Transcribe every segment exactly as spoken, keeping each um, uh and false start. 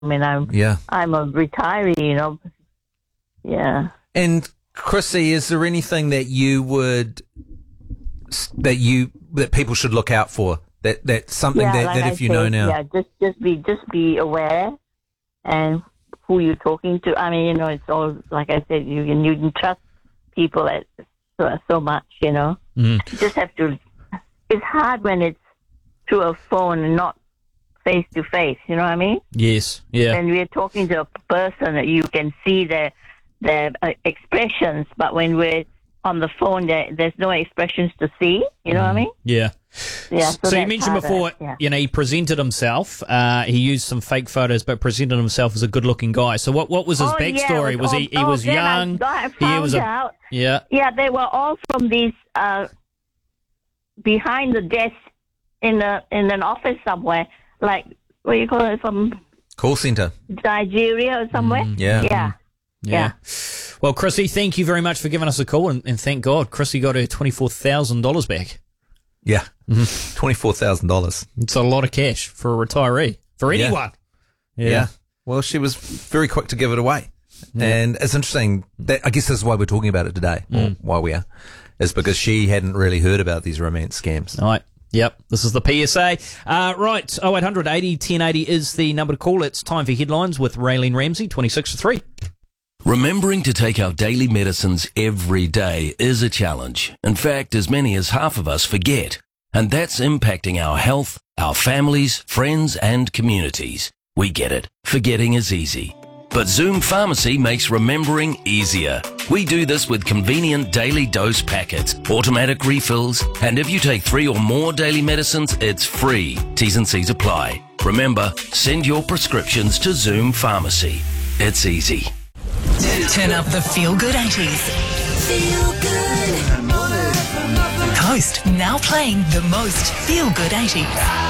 I mean, I'm, Yeah. I'm a retiree, you know. Yeah. And Chrissy, is there anything that you would that you that people should look out for? That that's something Yeah, that, like that I if you said, know now. Yeah, just just be just be aware, and who you're talking to. I mean, you know, it's all like I said. You can you can trust people at so, so much. You know, Mm. you just have to. It's hard when it's through a phone and not face to face. You know what I mean? Yes, yeah. When we're talking to a person, that you can see their their uh, expressions, but when we're on the phone, there, there's no expressions to see. You know what I mean? Yeah. Yeah. So, you that's mentioned harder, before, yeah. you know, he presented himself. Uh, he used some fake photos, but presented himself as a good-looking guy. So, what what was his Oh, yeah, backstory? it was all- he he oh, was then I young? got- I he found was a out. yeah. Yeah, they were all from these uh, behind the desk in a in an office somewhere, like what do you call it, from Call center. Nigeria or somewhere. yeah. yeah, Yeah. Well, Chrissy, thank you very much for giving us a call, and, and thank God Chrissy got her twenty-four thousand dollars back. Yeah. Twenty-four thousand dollars. It's a lot of cash for a retiree, for Yeah. anyone. Yeah. Well, she was very quick to give it away. And it's interesting that I guess this is why we're talking about it today, or why we are, is because she hadn't really heard about these romance scams. All right. Yep, this is the P S A. Uh, right, oh eight hundred eighty ten eighty is the number to call. It's time for headlines with Raylene Ramsey, twenty-six to three. Remembering to take our daily medicines every day is a challenge. In fact, as many as half of us forget. And that's impacting our health, our families, friends, and communities. We get it. Forgetting is easy. But Zoom Pharmacy makes remembering easier. We do this with convenient daily dose packets, automatic refills, and if you take three or more daily medicines, it's free. T's and C's apply. Remember, send your prescriptions to Zoom Pharmacy. It's easy. Turn up the Feel Good eighties. Feel Good. Coast now playing the most Feel Good eighties.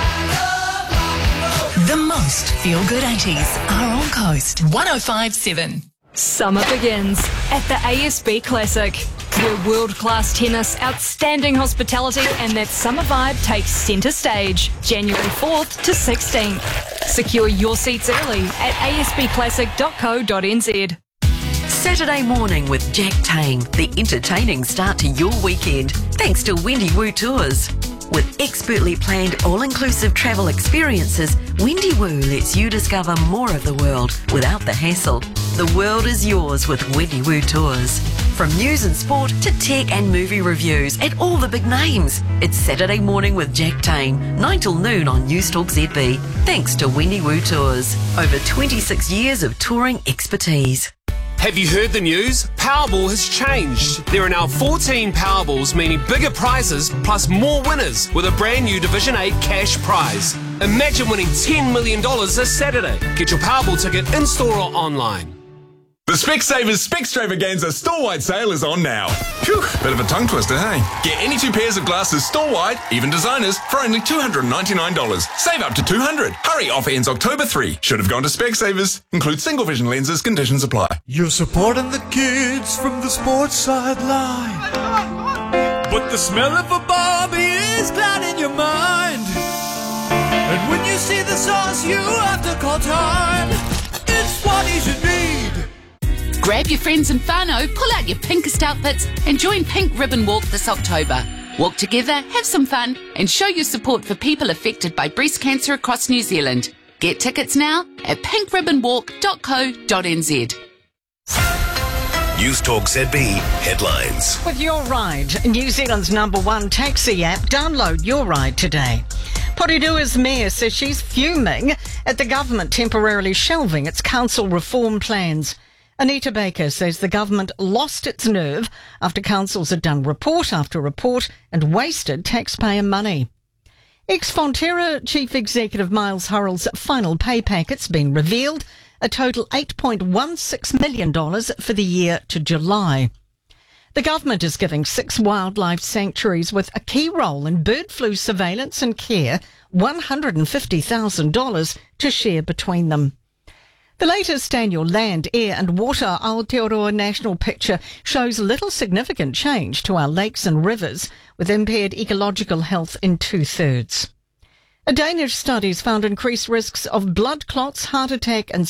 The most Feel Good eighties are on Coast one oh five point seven. Summer begins at the A S B Classic, where world-class tennis, outstanding hospitality and that summer vibe takes centre stage, January fourth to sixteenth. Secure your seats early at a s b classic dot co dot n z. Saturday morning with Jack Tang, the entertaining start to your weekend, thanks to Wendy Woo Tours. With expertly planned all-inclusive travel experiences, Wendy Woo lets you discover more of the world without the hassle. The world is yours with Wendy Woo Tours. From news and sport to tech and movie reviews and all the big names. It's Saturday morning with Jack Tang, nine till noon on Newstalk Z B. Thanks to Wendy Woo Tours. Over twenty-six years of touring expertise. Have you heard the news? Powerball has changed. There are now fourteen Powerballs, meaning bigger prizes plus more winners with a brand new Division eight cash prize. Imagine winning ten million dollars this Saturday. Get your Powerball ticket in-store or online. The Specsavers Specstravaganza store-wide sale is on now. Phew, bit of a tongue twister, hey? Get any two pairs of glasses store-wide, even designers, for only two hundred ninety-nine dollars. Save up to two hundred dollars. Hurry, offer ends October third. Should have gone to Specsavers. Includes single vision lenses, conditions apply. You're supporting the kids from the sports sideline, but the smell of a barbie is clouding your mind. And when you see the sauce, you have to call time. It's what you should need. Grab your friends in whānau, pull out your pinkest outfits and join Pink Ribbon Walk this October. Walk together, have some fun and show your support for people affected by breast cancer across New Zealand. Get tickets now at pink ribbon walk dot co dot n z. Newstalk Z B headlines. With Your Ride, New Zealand's number one taxi app, download Your Ride today. Porirua Mayor says she's fuming at the government temporarily shelving its council reform plans. Anita Baker says the government lost its nerve after councils had done report after report and wasted taxpayer money. Ex-Fonterra Chief Executive Miles Hurrell's final pay packet's been revealed, a total eight point one six million dollars for the year to July. The government is giving six wildlife sanctuaries with a key role in bird flu surveillance and care one hundred fifty thousand dollars to share between them. The latest annual Land, Air and Water Aotearoa National Picture shows little significant change to our lakes and rivers, with impaired ecological health in two-thirds. A Danish study's found increased risks of blood clots, heart attack and